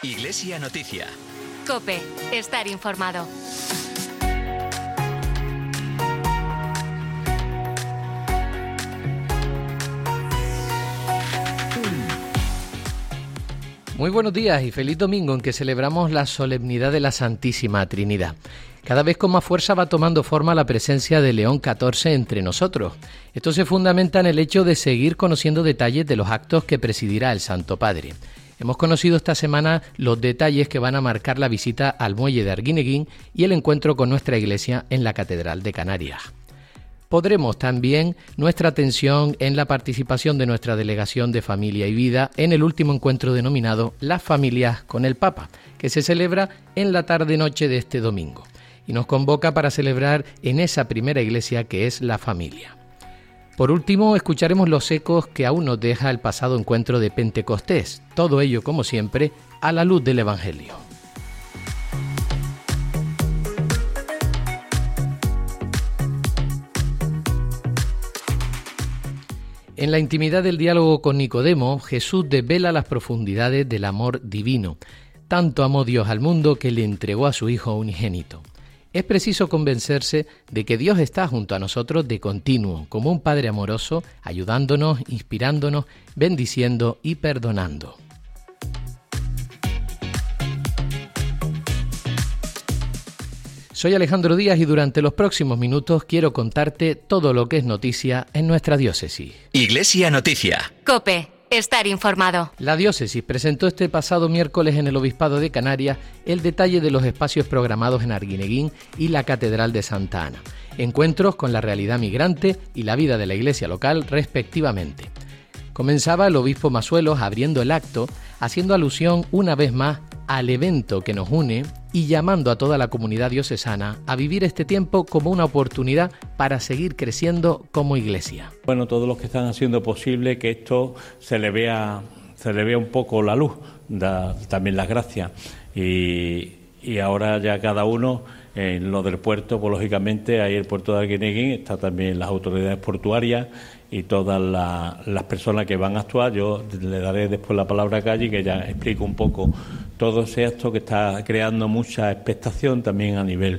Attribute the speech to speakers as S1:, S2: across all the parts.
S1: Iglesia Noticia.
S2: COPE. Estar informado.
S3: Muy buenos días y feliz domingo en que celebramos la solemnidad de la Santísima Trinidad. Cada vez con más fuerza va tomando forma la presencia de León XIV entre nosotros. Esto se fundamenta en el hecho de seguir conociendo detalles de los actos que presidirá el Santo Padre. Hemos conocido esta semana los detalles que van a marcar la visita al muelle de Arguineguín y el encuentro con nuestra iglesia en la Catedral de Canarias. Podremos también nuestra atención en la participación de nuestra Delegación de Familia y Vida en el último encuentro denominado Las Familias con el Papa, que se celebra en la tarde-noche de este domingo y nos convoca para celebrar en esa primera iglesia que es la familia. Por último, escucharemos los ecos que aún nos deja el pasado encuentro de Pentecostés, todo ello, como siempre, a la luz del Evangelio. En la intimidad del diálogo con Nicodemo, Jesús desvela las profundidades del amor divino. Tanto amó Dios al mundo que le entregó a su Hijo unigénito. Es preciso convencerse de que Dios está junto a nosotros de continuo, como un Padre amoroso, ayudándonos, inspirándonos, bendiciendo y perdonando. Soy Alejandro Díaz y durante los próximos minutos quiero contarte todo lo que es noticia en nuestra diócesis.
S1: Iglesia Noticia.
S2: COPE. Estar informado.
S3: La diócesis presentó este pasado miércoles en el Obispado de Canarias el detalle de los espacios programados en Arguineguín y la Catedral de Santa Ana. Encuentros con la realidad migrante y la vida de la iglesia local, respectivamente. Comenzaba el obispo Masuelos abriendo el acto, haciendo alusión una vez más al evento que nos une y llamando a toda la comunidad diocesana a vivir este tiempo como una oportunidad para seguir creciendo como iglesia.
S4: Bueno, todos los que están haciendo posible que esto se le vea un poco la luz, también las gracias. Y ahora ya cada uno, en lo del puerto, pues lógicamente ahí el puerto de Arguineguín, está también las autoridades portuarias y todas las personas que van a actuar. Yo le daré después la palabra a Calle, que ya explico un poco todo ese acto que está creando mucha expectación también a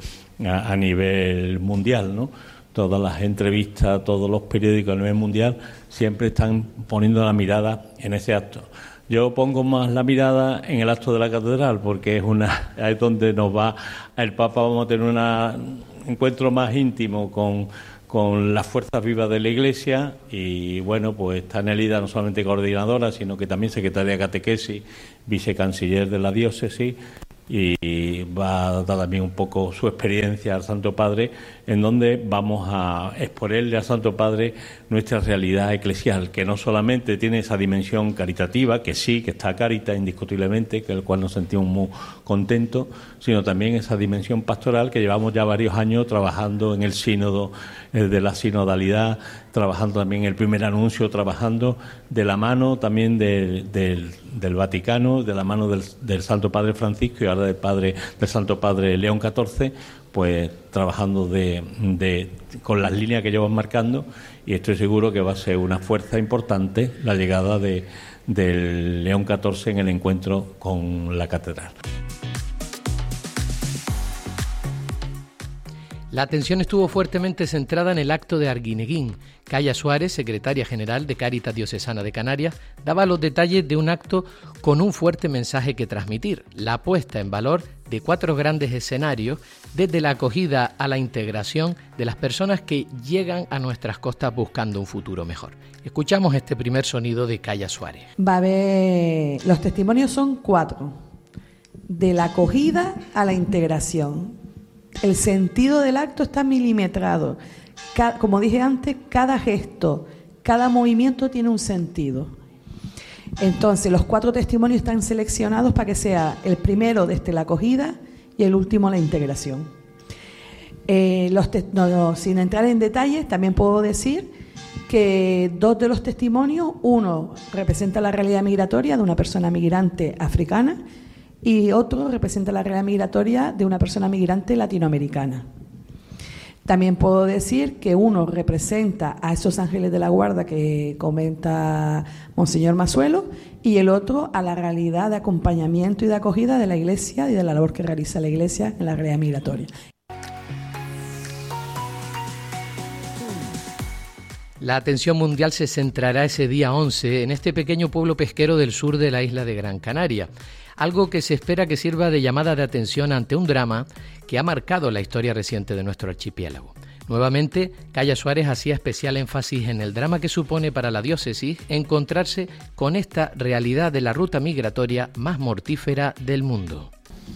S4: nivel mundial, ¿no? Todas las entrevistas, todos los periódicos a nivel mundial siempre están poniendo la mirada en ese acto. Yo pongo más la mirada en el acto de la catedral, porque es donde nos va el Papa. Vamos a tener un encuentro más íntimo con las fuerzas vivas de la Iglesia y, bueno, pues está Nelida no solamente coordinadora, sino que también secretaria de catequesis, vicecanciller de la diócesis, y va a dar también un poco su experiencia al Santo Padre, en donde vamos a exponerle al Santo Padre nuestra realidad eclesial, que no solamente tiene esa dimensión caritativa, que sí, que está Cáritas indiscutiblemente, que el cual nos sentimos muy contentos, sino también esa dimensión pastoral que llevamos ya varios años trabajando en el sínodo de la sinodalidad, trabajando también en el primer anuncio, trabajando de la mano también del Vaticano, de la mano del Santo Padre Francisco y ahora del Santo Padre León XIV, pues trabajando con las líneas que llevan marcando, y estoy seguro que va a ser una fuerza importante la llegada del León XIV en el encuentro con la catedral.
S3: La atención estuvo fuertemente centrada en el acto de Arguineguín. Calla Suárez, secretaria general de Cáritas Diocesana de Canarias, daba los detalles de un acto con un fuerte mensaje que transmitir: la puesta en valor de 4 grandes escenarios, desde la acogida a la integración de las personas que llegan a nuestras costas buscando un futuro mejor. Escuchamos este primer sonido de Calla Suárez.
S5: Va a haber, los testimonios son 4, de la acogida a la integración. El sentido del acto está milimetrado. Como dije antes, cada gesto, cada movimiento tiene un sentido. Entonces, los 4 testimonios están seleccionados para que sea el primero desde la acogida y el último la integración. Sin entrar en detalles, también puedo decir que 2 de los testimonios, uno representa la realidad migratoria de una persona migrante africana y otro representa la realidad migratoria de una persona migrante latinoamericana. También puedo decir que uno representa a esos ángeles de la guarda que comenta Monseñor Masuelo, y el otro a la realidad de acompañamiento y de acogida de la Iglesia y de la labor que realiza la Iglesia en la realidad migratoria.
S3: La atención mundial se centrará ese día 11 en este pequeño pueblo pesquero del sur de la isla de Gran Canaria, algo que se espera que sirva de llamada de atención ante un drama que ha marcado la historia reciente de nuestro archipiélago. Nuevamente, Calla Suárez hacía especial énfasis en el drama que supone para la diócesis encontrarse con esta realidad de la ruta migratoria más mortífera del mundo.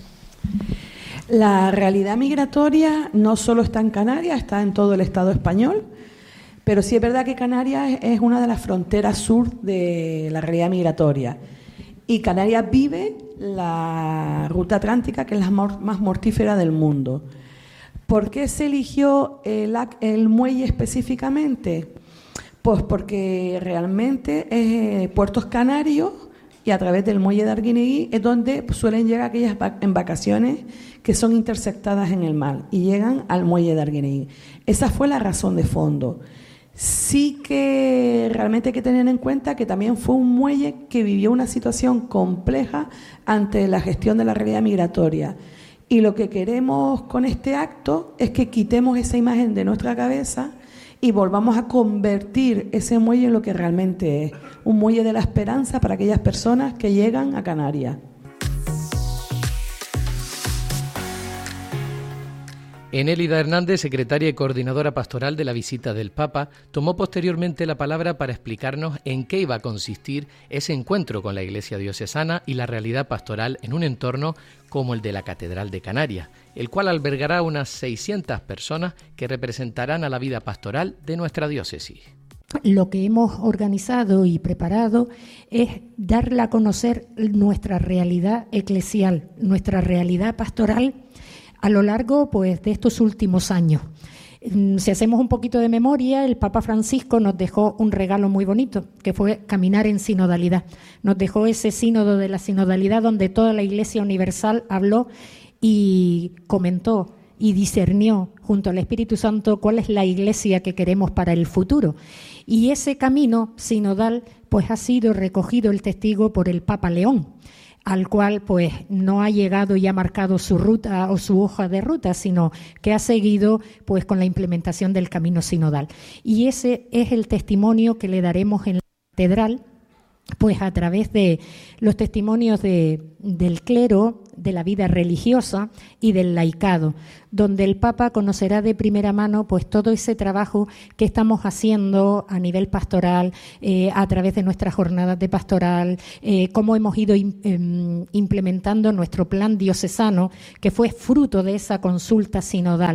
S5: La realidad migratoria no solo está en Canarias, está en todo el Estado español. Pero sí es verdad que Canarias es una de las fronteras sur de la realidad migratoria. Y Canarias vive la ruta atlántica, que es la más mortífera del mundo. ¿Por qué se eligió el muelle específicamente? Pues porque realmente Puertos Canarios y a través del muelle de Arguineguín es donde suelen llegar aquellas embarcaciones que son intersectadas en el mar y llegan al muelle de Arguineguín. Esa fue la razón de fondo. Sí que realmente hay que tener en cuenta que también fue un muelle que vivió una situación compleja ante la gestión de la realidad migratoria. Y lo que queremos con este acto es que quitemos esa imagen de nuestra cabeza y volvamos a convertir ese muelle en lo que realmente es, un muelle de la esperanza para aquellas personas que llegan a Canarias.
S3: Enélida Hernández, secretaria y coordinadora pastoral de la visita del Papa, tomó posteriormente la palabra para explicarnos en qué iba a consistir ese encuentro con la Iglesia diocesana y la realidad pastoral en un entorno como el de la Catedral de Canarias, el cual albergará unas 600 personas que representarán a la vida pastoral de nuestra diócesis.
S6: Lo que hemos organizado y preparado es darle a conocer nuestra realidad eclesial, nuestra realidad pastoral a lo largo pues, de estos últimos años. Si hacemos un poquito de memoria, el Papa Francisco nos dejó un regalo muy bonito, que fue caminar en sinodalidad. Nos dejó ese sínodo de la sinodalidad donde toda la Iglesia Universal habló y comentó y discernió junto al Espíritu Santo cuál es la Iglesia que queremos para el futuro. Y ese camino sinodal pues ha sido recogido el testigo por el Papa León, al cual pues no ha llegado y ha marcado su ruta o su hoja de ruta, sino que ha seguido pues con la implementación del camino sinodal. Y ese es el testimonio que le daremos en la catedral, pues a través de los testimonios del clero, de la vida religiosa y del laicado, donde el Papa conocerá de primera mano pues todo ese trabajo que estamos haciendo a nivel pastoral, a través de nuestras jornadas de pastoral, cómo hemos ido implementando nuestro plan diocesano, que fue fruto de esa consulta sinodal.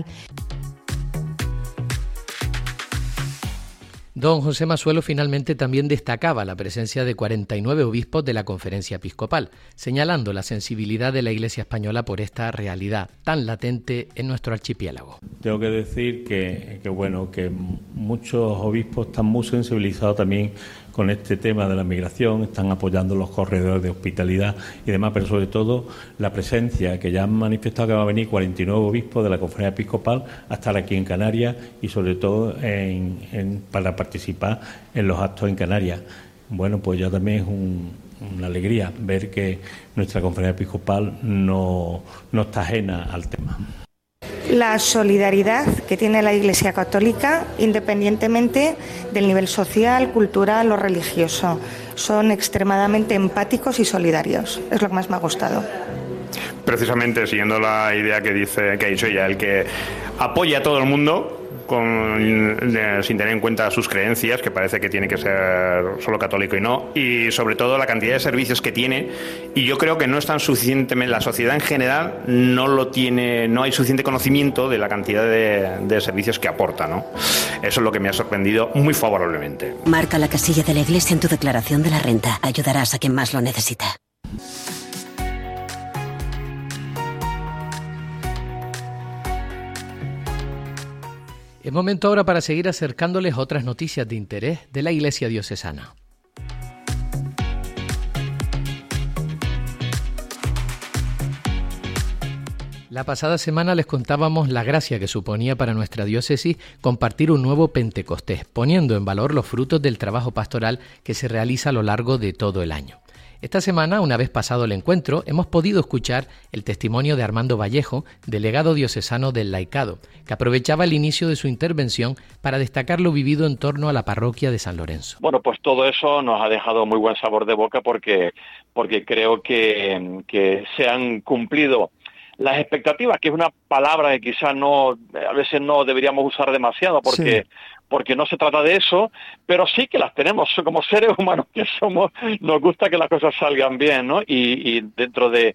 S3: Don José Masuelo finalmente también destacaba la presencia de 49 obispos de la Conferencia Episcopal, señalando la sensibilidad de la Iglesia española por esta realidad tan latente en nuestro archipiélago.
S4: Tengo que decir que muchos obispos están muy sensibilizados también con este tema de la migración, están apoyando los corredores de hospitalidad y demás, pero sobre todo la presencia que ya han manifestado que va a venir 49 obispos de la Conferencia Episcopal a estar aquí en Canarias y sobre todo para participar en los actos en Canarias. Bueno, pues ya también es una alegría ver que nuestra Conferencia Episcopal no está ajena al tema.
S7: La solidaridad que tiene la Iglesia Católica, independientemente del nivel social, cultural o religioso, son extremadamente empáticos y solidarios. Es lo que más me ha gustado.
S8: Precisamente siguiendo la idea que ha dicho ella, el que apoya a todo el mundo sin tener en cuenta sus creencias, que parece que tiene que ser solo católico y no, y sobre todo la cantidad de servicios que tiene, y yo creo que no están suficientemente, la sociedad en general no hay suficiente conocimiento de la cantidad de servicios que aporta, ¿no? Eso es lo que me ha sorprendido muy favorablemente.
S9: Marca la casilla de la Iglesia en tu declaración de la renta. Ayudarás a quien más lo necesita.
S3: Es momento ahora para seguir acercándoles otras noticias de interés de la Iglesia diocesana. La pasada semana les contábamos la gracia que suponía para nuestra diócesis compartir un nuevo Pentecostés, poniendo en valor los frutos del trabajo pastoral que se realiza a lo largo de todo el año. Esta semana, una vez pasado el encuentro, hemos podido escuchar el testimonio de Armando Vallejo, delegado diocesano del laicado, que aprovechaba el inicio de su intervención para destacar lo vivido en torno a la parroquia de San Lorenzo.
S10: Bueno, pues todo eso nos ha dejado muy buen sabor de boca porque creo que se han cumplido las expectativas, que es una palabra que quizás a veces no deberíamos usar demasiado porque no se trata de eso, pero sí que las tenemos como seres humanos que somos, nos gusta que las cosas salgan bien, ¿no? Y dentro de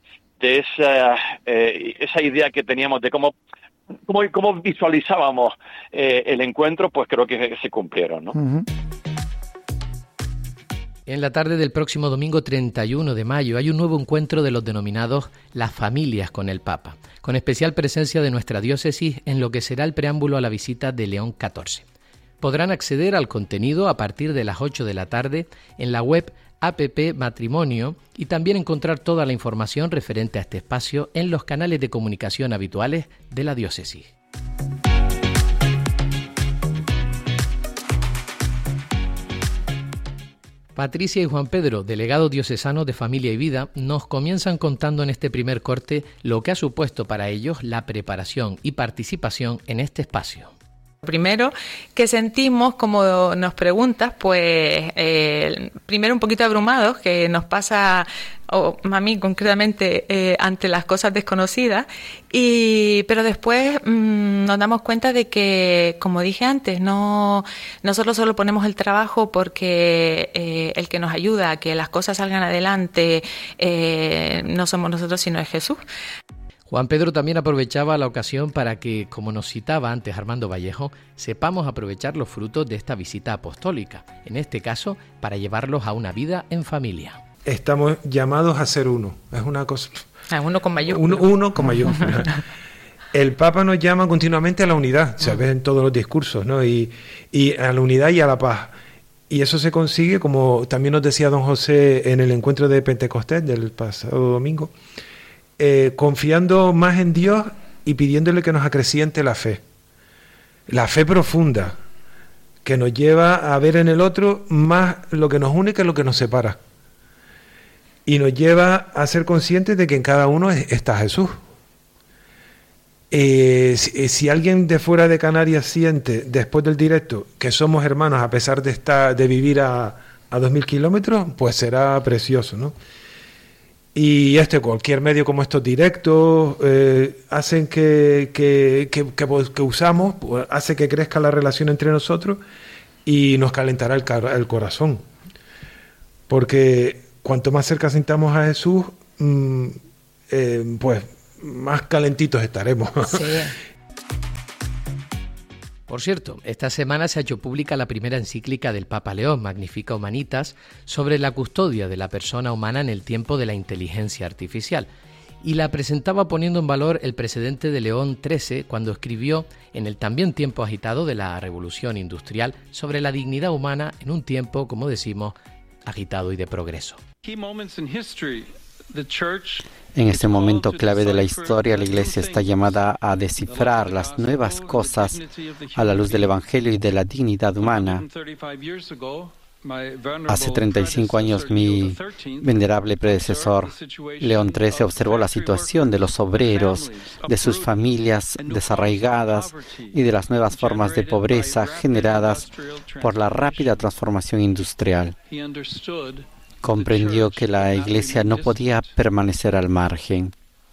S10: esa idea que teníamos de cómo visualizábamos el encuentro, pues creo que se cumplieron, ¿no?
S3: Uh-huh. En la tarde del próximo domingo 31 de mayo hay un nuevo encuentro de los denominados Las Familias con el Papa, con especial presencia de nuestra diócesis en lo que será el preámbulo a la visita de León XIV. Podrán acceder al contenido a partir de las 8 de la tarde en la web APP Matrimonio y también encontrar toda la información referente a este espacio en los canales de comunicación habituales de la diócesis. Patricia y Juan Pedro, delegados diocesanos de Familia y Vida, nos comienzan contando en este primer corte lo que ha supuesto para ellos la preparación y participación en este espacio.
S11: Primero que sentimos, como nos preguntas, pues primero un poquito abrumados, que nos pasa, a mí concretamente, ante las cosas desconocidas, pero después nos damos cuenta de que, como dije antes, nosotros solo ponemos el trabajo porque el que nos ayuda a que las cosas salgan adelante no somos nosotros, sino es Jesús.
S3: Juan Pedro también aprovechaba la ocasión para que, como nos citaba antes Armando Vallejo, sepamos aprovechar los frutos de esta visita apostólica, en este caso, para llevarlos a una vida en familia.
S12: Estamos llamados a ser uno, es una cosa...
S11: Uno con mayúscula.
S12: Uno con mayúscula. El Papa nos llama continuamente a la unidad, se ve en todos los discursos, ¿no? Y a la unidad y a la paz. Y eso se consigue, como también nos decía don José en el encuentro de Pentecostés del pasado domingo, confiando más en Dios y pidiéndole que nos acreciente la fe profunda, que nos lleva a ver en el otro más lo que nos une que lo que nos separa, y nos lleva a ser conscientes de que en cada uno está Jesús. Si alguien de fuera de Canarias siente después del directo que somos hermanos a pesar de vivir a 2.000 kilómetros, pues será precioso, ¿no? Y cualquier medio como estos directos hacen que usamos, pues, hace que crezca la relación entre nosotros y nos calentará el corazón. Porque cuanto más cerca sintamos a Jesús, pues más calentitos estaremos.
S11: Sí.
S3: Por cierto, esta semana se ha hecho pública la primera encíclica del Papa León, Magnificat Humanitas, sobre la custodia de la persona humana en el tiempo de la inteligencia artificial. Y la presentaba poniendo en valor el precedente de León XIII cuando escribió, en el también tiempo agitado de la Revolución Industrial, sobre la dignidad humana en un tiempo, como decimos, agitado y de progreso.
S13: En este momento clave de la historia, la Iglesia está llamada a descifrar las nuevas cosas a la luz del Evangelio y de la dignidad humana. Hace 35 años mi venerable predecesor, León XIII, observó la situación de los obreros, de sus familias desarraigadas y de las nuevas formas de pobreza generadas por la rápida transformación industrial. Comprendió que la Iglesia no podía permanecer al margen.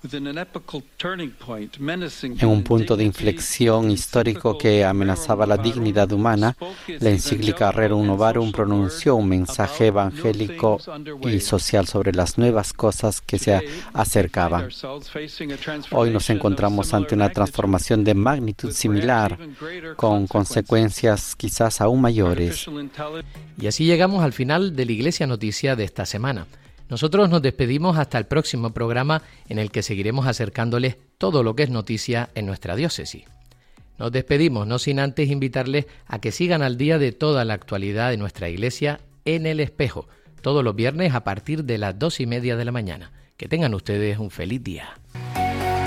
S13: En un punto de inflexión histórico que amenazaba la dignidad humana, la encíclica Rerum Novarum pronunció un mensaje evangélico y social sobre las nuevas cosas que se acercaban. Hoy nos encontramos ante una transformación de magnitud similar, con consecuencias quizás aún mayores.
S3: Y así llegamos al final de la Iglesia Noticia de esta semana. Nosotros nos despedimos hasta el próximo programa en el que seguiremos acercándoles todo lo que es noticia en nuestra diócesis. Nos despedimos, no sin antes invitarles a que sigan al día de toda la actualidad de nuestra iglesia en El Espejo, todos los viernes a partir de las 2:30 de la mañana. Que tengan ustedes un feliz día.